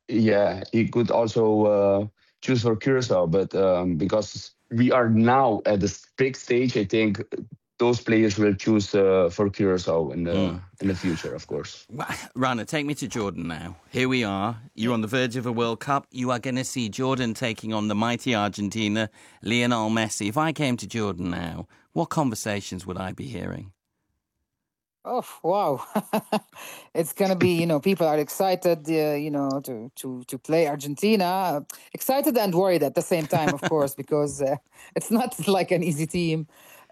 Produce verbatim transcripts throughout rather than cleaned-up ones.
Yeah, he could also uh, choose for Curacao, but um, because we are now at the big stage, I think those players will choose uh, for Curacao in the in the future, of course. Well, Rana, take me to Jordan now. Here we are. You're on the verge of a World Cup. You are going to see Jordan taking on the mighty Argentina, Lionel Messi. If I came to Jordan now, what conversations would I be hearing? Oh, wow. It's going to be, you know, people are excited, uh, you know, to, to, to play Argentina. Excited and worried at the same time, of course, because uh, it's not like an easy team.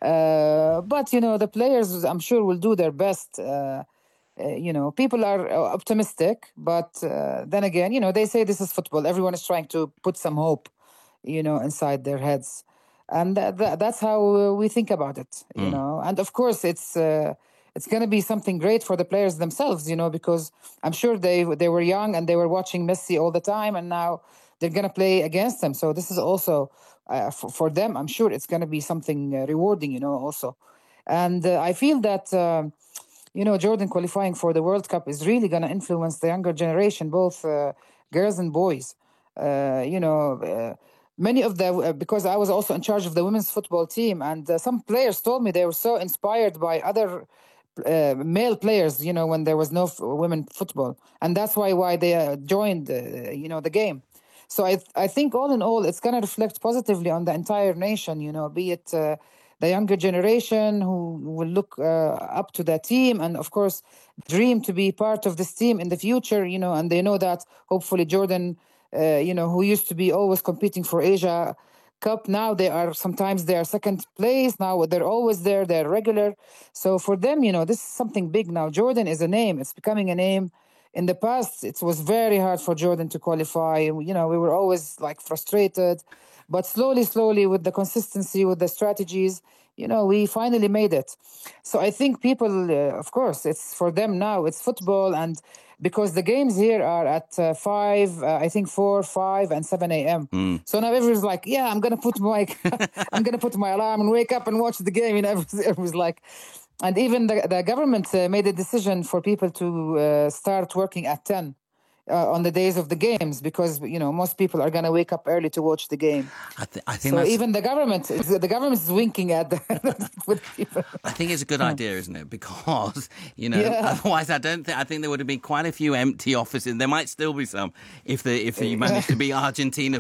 Uh, but, you know, the players, I'm sure, will do their best. Uh, uh, you know, people are uh, optimistic, but uh, then again, you know, they say this is football. Everyone is trying to put some hope, you know, inside their heads. And th- th- that's how uh, we think about it, you Mm. know. And of course, it's... Uh, it's going to be something great for the players themselves, you know, because I'm sure they they were young and they were watching Messi all the time, and now they're going to play against him. So this is also uh, for, for them. I'm sure it's going to be something uh, rewarding, you know, also. And uh, I feel that um, you know, Jordan qualifying for the World Cup is really going to influence the younger generation, both uh, girls and boys. Uh, you know. Uh, Many of the uh, because I was also in charge of the women's football team, and uh, some players told me they were so inspired by other uh, male players, you know, when there was no f- women football, and that's why why they uh, joined, uh, you know, the game. So I I think all in all, it's going to reflect positively on the entire nation, you know, be it uh, the younger generation who will look uh, up to the team, and of course dream to be part of this team in the future, you know, and they know that hopefully Jordan, uh, you know, who used to be always competing for Asia Cup. Now they are sometimes they are second place. Now they're always there. They're regular. So for them, you know, this is something big now. Jordan is a name. It's becoming a name. In the past, it was very hard for Jordan to qualify. You know, we were always like frustrated. But slowly, slowly, with the consistency, with the strategies, you know, we finally made it. So I think people, uh, of course, it's for them now. It's football, and because the games here are at uh, five, uh, I think four, five, and seven a m. Mm. So now everyone's like, yeah, I'm gonna put my, I'm gonna put my alarm and wake up and watch the game. You know, everyone's like, and even the the government uh, made a decision for people to uh, start working at ten. Uh, on the days of the games, because you know most people are gonna wake up early to watch the game. I, th- I think So that's. even the government, is, the government is winking at the, with people. I think it's a good idea, isn't it? Because you know, Yeah. otherwise, I don't think. I think there would have been quite a few empty offices. There might still be some if the if you managed to beat Argentina